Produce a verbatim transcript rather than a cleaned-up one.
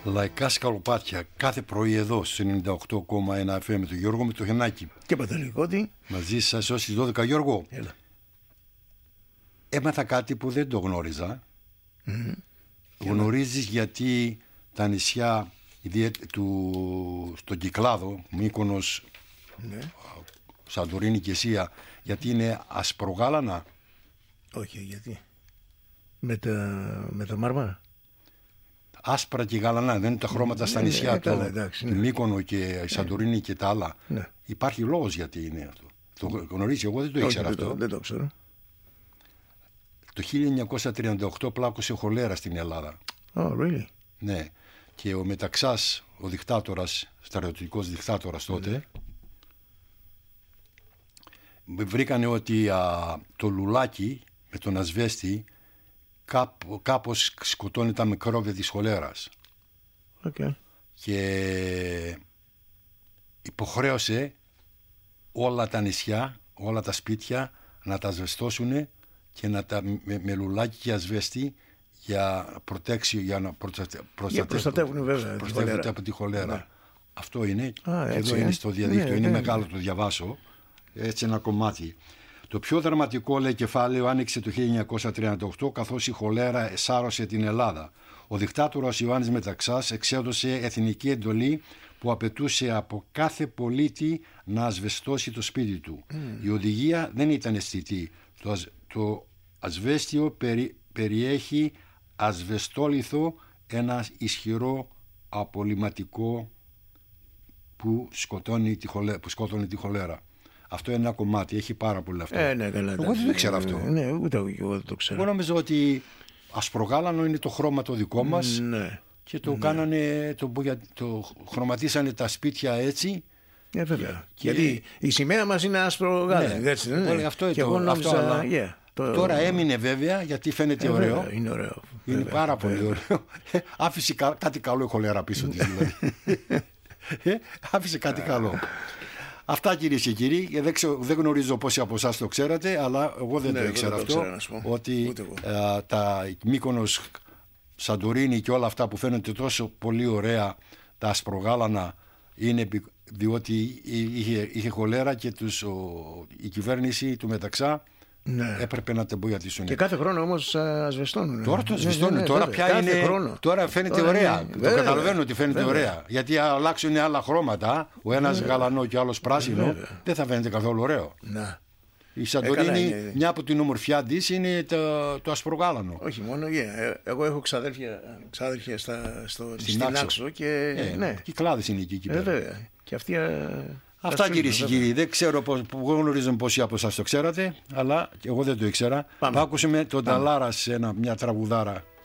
Λαϊκά σκαλοπάτια κάθε πρωί εδώ στο ενενήντα οκτώ κόμμα ένα εφ εμ με τον Γιώργο με το Χενάκι. Και Παντελικότη. Μαζί σας ως τις δώδεκα, Γιώργο. Έλα. Έμαθα κάτι που δεν το γνώριζα. Mm-hmm. Γνωρίζεις γιατί τα νησιά του, στον Κυκλάδο, Μύκονος, Ναι. Σαντορίνη και Σία, γιατί είναι ασπρογάλανα? Όχι, γιατί. Με τα, με τα μάρμαρα. Άσπρα και γαλανά, δεν είναι τα χρώματα στα ναι, νησιά ναι, του, καλά, εντάξει, ναι. Μύκονο και η Σαντορίνη ναι. και τα άλλα. Ναι. Υπάρχει λόγος γιατί είναι αυτό. Το γνωρίζεις, εγώ δεν το ήξερα Όχι, αυτό. Δεν το, δεν το ξέρω. Το χίλια εννιακόσια τριάντα οκτώ πλάκωσε χολέρα στην Ελλάδα. Oh, really? Ναι. Και ο Μεταξάς, ο δικτάτορας, στρατιωτικός δικτάτορας τότε, mm. βρήκανε ότι α, το λουλάκι με τον ασβέστη κάπου, κάπως σκοτώνει τα μικρόβια της χολέρας. Okay. Και υποχρέωσε όλα τα νησιά, όλα τα σπίτια να τα ασβεστώσουν και να τα με, με λουλάκι και ασβέστη για προτέξιο, για να προστατε, προστατε, προστατεύουν βέβαια προστατεύονται από τη χολέρα. Ναι. Αυτό είναι. Α, και έτσι, εδώ ε? είναι στο διαδίκτυο, ναι, είναι ναι, μεγάλο, ναι. το διαβάσω. Έτσι ένα κομμάτι. Το πιο δραματικό, λέει, κεφάλαιο άνοιξε το χίλια εννιακόσια τριάντα οκτώ, καθώς η χολέρα εσάρωσε την Ελλάδα. Ο δικτάτορας Ιωάννης Μεταξάς εξέδωσε εθνική εντολή που απαιτούσε από κάθε πολίτη να ασβεστώσει το σπίτι του. Mm. Η οδηγία δεν ήταν αισθητή. Το, το ασβέστιο περι, περιέχει ασβεστόλιθο, ένα ισχυρό απολυματικό που, σκοτώνει τη χολέ, που σκότωνε τη χολέρα. Αυτό είναι ένα κομμάτι, έχει πάρα πολύ αυτό. Ε, ναι, καλά, εγώ δεν το ήξερα αυτό. Ναι, ναι, ούτε εγώ δεν το ξέρω. Εγώ νομίζω ότι ασπρογάλανο είναι το χρώμα το δικό μας, ναι, και το, ναι. κάνανε, το, το χρωματίσανε τα σπίτια έτσι. Ε, βέβαια. Και... Γιατί η σημαία μας είναι άσπρο-γάλανο. Ναι. Έτσι, ναι. Αυτό και το, εγώ νόμιζα, αυτό, αλλά... yeah, το... Τώρα έμεινε βέβαια γιατί φαίνεται ε, ωραίο. Βέβαια, είναι ωραίο. Είναι βέβαια, πάρα βέβαια. πολύ ωραίο. Άφησε κα... κάτι καλό η χολέρα πίσω της δηλαδή. Άφησε κάτι καλό. Αυτά, κυρίες και κύριοι, δεν, ξέρω, δεν γνωρίζω πόσοι από εσάς το ξέρατε, αλλά εγώ δεν ναι, το ήξερα αυτό, το ότι α, τα Μύκονος, Σαντορίνη και όλα αυτά που φαίνονται τόσο πολύ ωραία, τα ασπρογάλανα, είναι διότι είχε, είχε χολέρα και τους, ο, η κυβέρνηση του Μεταξά ναι. έπρεπε να τεμπογιατήσουν. Και κάθε χρόνο όμως ασβεστώνουν. Τώρα το ασβεστώνουν. Ναι, ναι, τώρα πια κάθε είναι. Χρόνο. Τώρα φαίνεται τώρα ωραία. Είναι, το βέβαια, καταλαβαίνω ότι φαίνεται βέβαια. ωραία. Γιατί αλλάξουν άλλα χρώματα, ο ένας γαλανό και ο άλλος πράσινο, βέβαια. δεν θα φαίνεται καθόλου ωραίο. Να. Η Σαντορίνη, ε, μια από την ομορφιά της είναι το, το ασπρογάλανο. Όχι μόνο, yeah. εγώ έχω ξαδέρφια, ξαδέρφια στα, στο, στην, στην Άξο. Άξο και. Ε, ναι. Και οι κλάδες είναι εκεί, εκεί πέρα. Ε, βέβαια. Και αυτοί. Αυτά, κυρίες και κύριοι, δεν ξέρω πώς, γνωρίζω πόσοι από εσάς το ξέρατε, αλλά εγώ δεν το ήξερα. Πάμε. Άκουσαμε τον Ταλάρα σε ένα, μια τραγουδάρα